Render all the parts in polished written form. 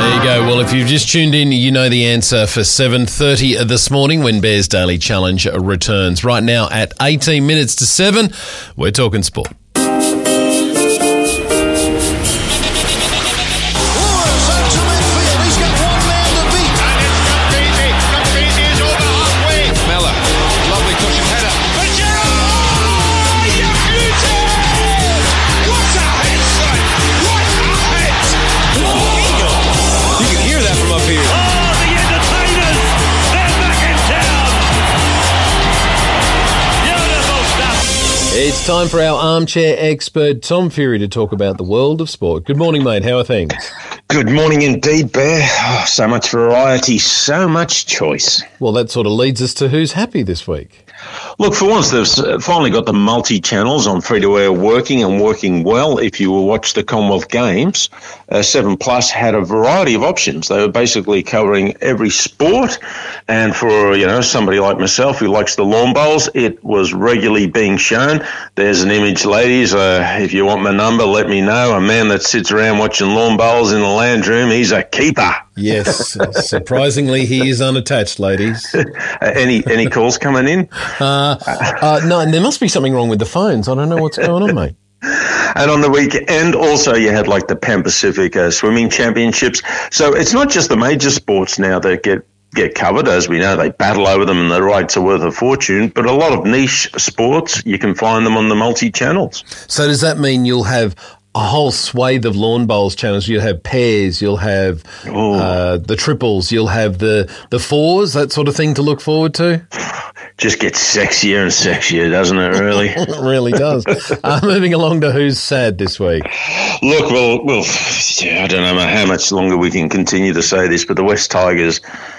There you go. Well, if you've just tuned in, you know the answer for 7:30 this morning when Bears Daily Challenge returns. Right now at 18 minutes to 7, we're talking sport. It's time for our armchair expert, Tom Fury, to talk about the world of sport. Good morning, mate. How are things? Good morning indeed, Bear. Oh, so much variety, so much choice. Well, that sort of leads us to who's happy this week. Look, for once, they've finally got the multi-channels on free-to-air working and working well. If you will watch the Commonwealth Games, 7 Plus had a variety of options. They were basically covering every sport. And for, somebody like myself who likes the lawn bowls, it was regularly being shown. There's an image, ladies. If you want my number, let me know. A man that sits around watching lawn bowls in the lounge room, he's a keeper. Yes, surprisingly, he is unattached, ladies. Any calls coming in? No, there must be something wrong with the phones. I don't know what's going on, mate. And on the weekend, also, you had like the Pan Pacific Swimming Championships. So it's not just the major sports now that get covered. As we know, they battle over them and the rights are worth a fortune. But a lot of niche sports, you can find them on the multi-channels. So does that mean you'll have a whole swathe of lawn bowls channels? You'll have pairs, you'll have the triples, you'll have the fours, that sort of thing to look forward to? Just gets sexier and sexier, doesn't it, really? It really does. Moving along to who's sad this week. Look, well, I don't know how much longer we can continue to say this, but the West Tigers,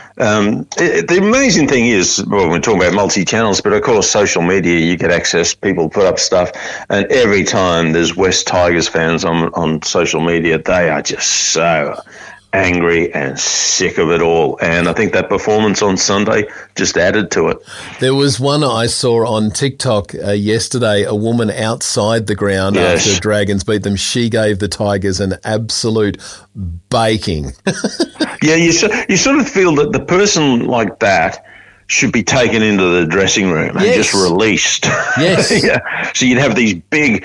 the amazing thing is, well, we're talking about multi-channels, but of course social media, you get access, people put up stuff, and every time there's West Tigers fans on social media, they are just so angry and sick of it all. And I think that performance on Sunday just added to it. There was one I saw on TikTok yesterday, a woman outside the ground after Dragons beat them. She gave the Tigers an absolute baking. Yeah, you sort of feel that the person like that should be taken into the dressing room and just released. Yes. Yeah. So you'd have these big,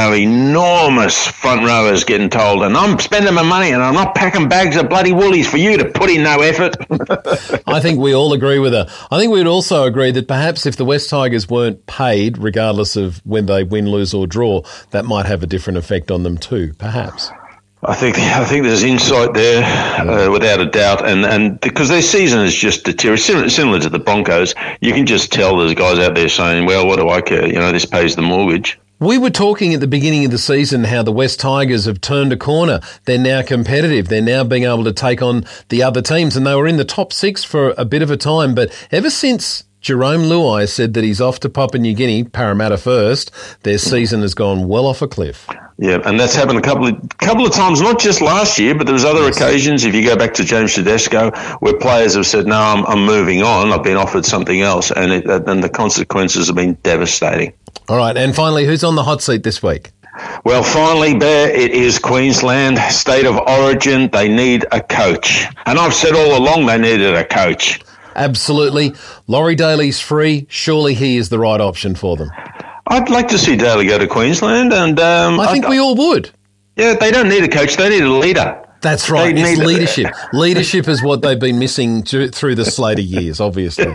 enormous front rowers getting told, and I'm spending my money and I'm not packing bags of bloody woolies for you to put in no effort. I think we all agree with her. I think we'd also agree that perhaps if the West Tigers weren't paid, regardless of when they win, lose or draw, that might have a different effect on them too, perhaps. I think there's insight there, without a doubt, and because their season is just deteriorating, similar to the Broncos, you can just tell there's guys out there saying, well, what do I care? This pays the mortgage. We were talking at the beginning of the season how the West Tigers have turned a corner. They're now competitive. They're now being able to take on the other teams, and they were in the top 6 for a bit of a time, but ever since Jerome Luai said that he's off to Papua New Guinea, Parramatta first, their season has gone well off a cliff. Yeah, and that's happened a couple of times, not just last year, but there was other occasions. If you go back to James Tedesco, where players have said, no, I'm moving on, I've been offered something else, and the consequences have been devastating. All right, and finally, who's on the hot seat this week? Well, finally, Bear, it is Queensland, state of origin. They need a coach. And I've said all along they needed a coach. Absolutely. Laurie Daly's free. Surely he is the right option for them. I'd like to see Daly go to Queensland. And I think we all would. Yeah, they don't need a coach. They need a leader. That's right. It's leadership. Leadership is what they've been missing through the Slater years, obviously.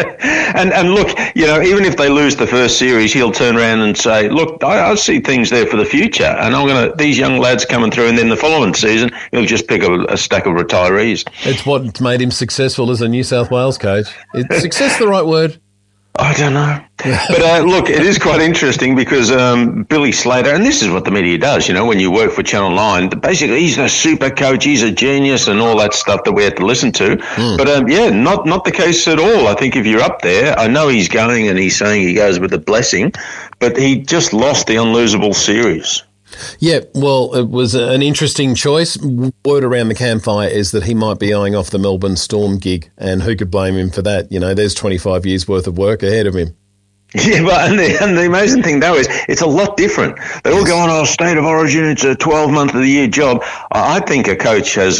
And look, even if they lose the first series, he'll turn around and say, look, I see things there for the future, and these young lads coming through, and then the following season, he'll just pick a stack of retirees. It's what made him successful as a New South Wales coach. Is success the right word? I don't know. But look, it is quite interesting because Billy Slater, and this is what the media does, when you work for Channel 9, basically he's a super coach, he's a genius and all that stuff that we have to listen to. But not the case at all. I think if you're up there, I know he's going and he's saying he goes with a blessing, but he just lost the unlosable series. Yeah, well, it was an interesting choice. Word around the campfire is that he might be eyeing off the Melbourne Storm gig, and who could blame him for that? There's 25 years' worth of work ahead of him. Yeah, but and the amazing thing though is it's a lot different. They all go on State of Origin. It's a 12-month of the year job. I think a coach as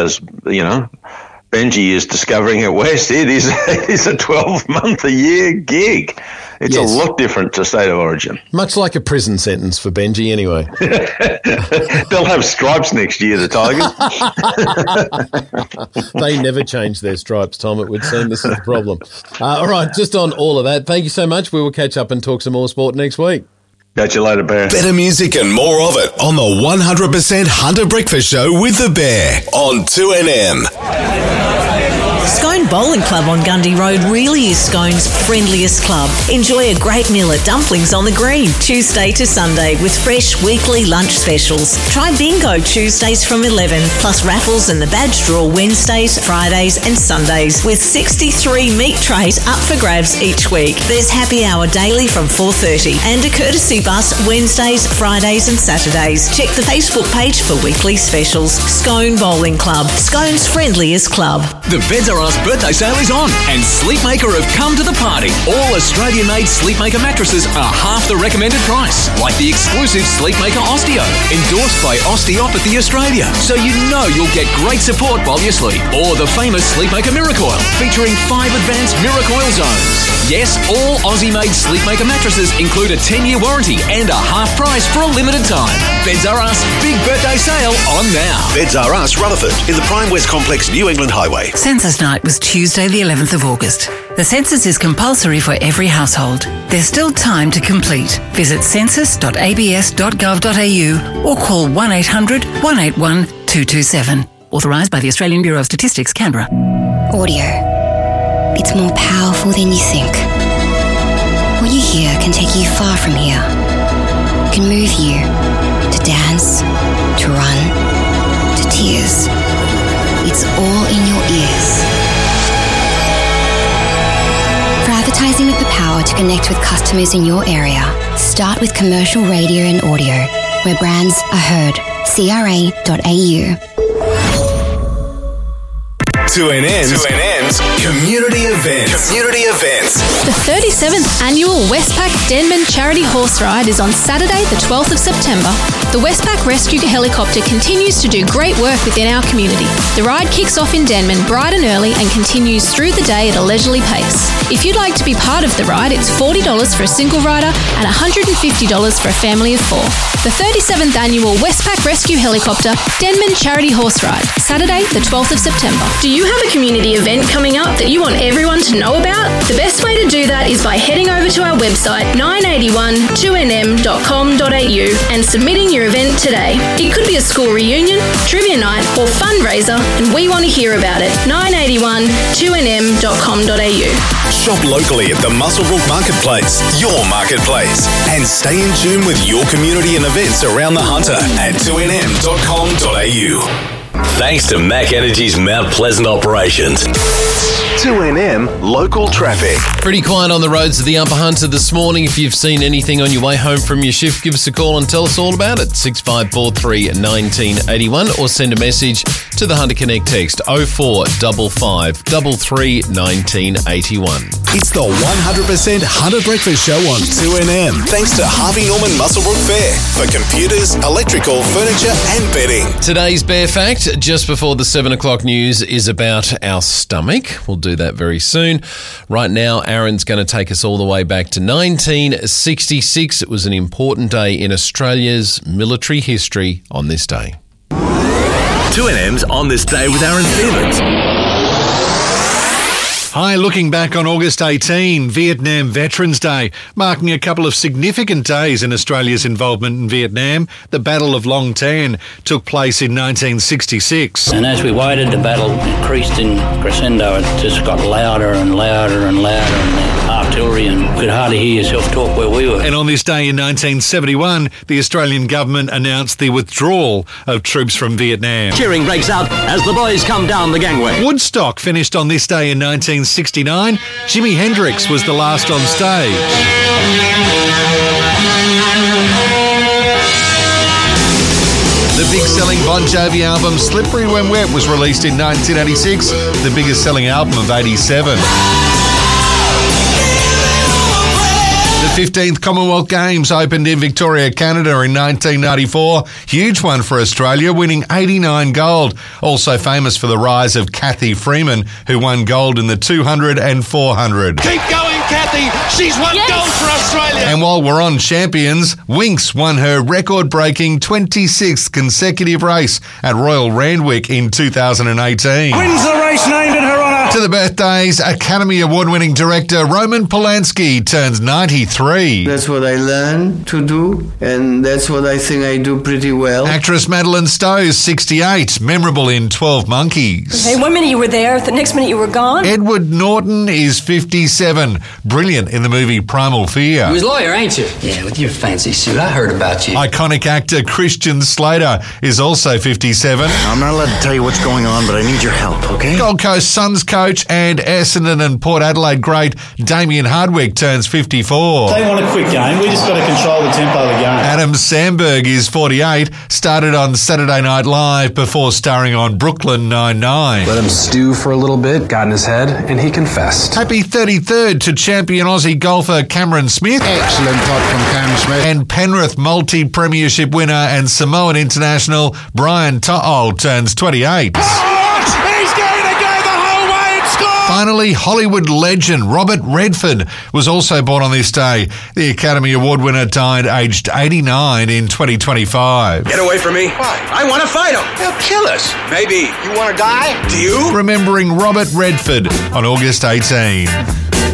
Benji is discovering at West, it is a 12-month a year gig. It's a lot different to State of Origin. Much like a prison sentence for Benji, anyway. They'll have stripes next year, the Tigers. They never change their stripes, Tom, it would seem. This is the problem. All right, just on all of that, thank you so much. We will catch up and talk some more sport next week. Catch you later, Bear. Better music and more of it on the 100% Hunter Breakfast Show with the Bear on 2NM. Scone Bowling Club on Gundy Road really is Scone's friendliest club. Enjoy a great meal at Dumplings on the Green, Tuesday to Sunday, with fresh weekly lunch specials. Try bingo Tuesdays from 11, plus raffles and the badge draw Wednesdays, Fridays and Sundays, with 63 meat trays up for grabs each week. There's happy hour daily from 4:30 and a courtesy bus Wednesdays, Fridays and Saturdays. Check the Facebook page for weekly specials. Scone Bowling Club, Scone's friendliest club. The Beds R Us birthday sale is on and Sleepmaker have come to the party. All Australian-made Sleepmaker mattresses are half the recommended price, like the exclusive Sleepmaker Osteo, endorsed by Osteopathy Australia, so you know you'll get great support while you sleep. Or the famous Sleepmaker Miracoil, featuring 5 advanced Miracoil zones. Yes, all Aussie-made Sleepmaker mattresses include a 10-year warranty and a half price for a limited time. Beds R Us big birthday sale on now. Beds R Us, Rutherford, in the Prime West Complex, New England Highway. Census night was Tuesday the 11th of August. The census is compulsory for every household. There's still time to complete. Visit census.abs.gov.au or call 1800 181 227. Authorised by the Australian Bureau of Statistics, Canberra. Audio. It's more powerful than you think. What you hear can take you far from here. It can move you to dance, to run, to tears. It's all in your ears. For advertising with the power to connect with customers in your area, start with commercial radio and audio, where brands are heard. CRA.au. 2NM's community events. The 37th annual Westpac Denman Charity Horse Ride is on Saturday, the 12th of September. The Westpac Rescue Helicopter continues to do great work within our community. The ride kicks off in Denman bright and early and continues through the day at a leisurely pace. If you'd like to be part of the ride, it's $40 for a single rider and $150 for a family of 4. The 37th annual Westpac Rescue Helicopter Denman Charity Horse Ride, Saturday, the 12th of September. Do you have a community event coming up that you want everyone to know about? The best way to do that is by heading over to our website 981-2nm.com.au and submitting your event today. It could be a school reunion, trivia night or fundraiser, and we want to hear about it. 981-2nm.com.au. Shop locally at the Muswellbrook Marketplace, your marketplace, and stay in tune with your community and events around the Hunter at 2nm.com.au. Thanks to Mac Energy's Mount Pleasant operations. 2NM Local Traffic. Pretty quiet on the roads of the Upper Hunter this morning. If you've seen anything on your way home from your shift, give us a call and tell us all about it. 6543 1981 or send a message to the Hunter Connect text 0455 33 1981. It's the 100% Hunter Breakfast Show on 2NM. Thanks to Harvey Norman Muswellbrook Fair for computers, electrical, furniture and bedding. Today's Bear Fact, just before the 7 o'clock news, is about our stomach. We'll do that very soon. Right now, Aaron's going to take us all the way back to 1966. It was an important day in Australia's military history on this day. 2NM's On This Day with Aaron Stevens. Hi, looking back on August 18, Vietnam Veterans Day, marking a couple of significant days in Australia's involvement in Vietnam. The Battle of Long Tan took place in 1966. And as we waited, the battle increased in crescendo. It just got louder and louder and louder, and the artillery, and you could hardly hear yourself talk where we were. And on this day in 1971, the Australian government announced the withdrawal of troops from Vietnam. Cheering breaks out as the boys come down the gangway. Woodstock finished on this day in 1969. Jimi Hendrix was the last on stage. The big-selling Bon Jovi album Slippery When Wet was released in 1986, the biggest-selling album of 87. 15th Commonwealth Games opened in Victoria, Canada in 1994. Huge one for Australia, winning 89 gold. Also famous for the rise of Kathy Freeman, who won gold in the 200 and 400. Keep going, Kathy. She's won gold for Australia. And while we're on champions, Winx won her record-breaking 26th consecutive race at Royal Randwick in 2018. Wins the race named in her honour. To the birthdays, Academy Award-winning director Roman Polanski turns 93. That's what I learned to do, and that's what I think I do pretty well. Actress Madeline Stowe's 68, memorable in 12 Monkeys. Hey, one minute you were there, the next minute you were gone. Edward Norton is 57, brilliant in the movie Primal Fear. You was a lawyer, ain't you? Yeah, with your fancy suit. I heard about you. Iconic actor Christian Slater is also 57. I'm not allowed to tell you what's going on, but I need your help, okay? Gold Coast Suns coach and Essendon and Port Adelaide great Damien Hardwick turns 54. They want a quick game. We just got to control the tempo of the game. Adam Sandberg is 48, started on Saturday Night Live before starring on Brooklyn Nine-Nine. Let him stew for a little bit, got in his head, and he confessed. Happy 33rd to champion Aussie golfer Cameron Smith. Excellent putt from Cam Smith. And Penrith multi-premiership winner and Samoan international Brian To'o turns 28. He's going to go the whole way and score. Finally, Hollywood legend Robert Redford was also born on this day. The Academy Award winner died aged 89 in 2025. Get away from me. Why? I want to fight him. He'll kill us. Maybe. You want to die? Do you? Remembering Robert Redford on August 18.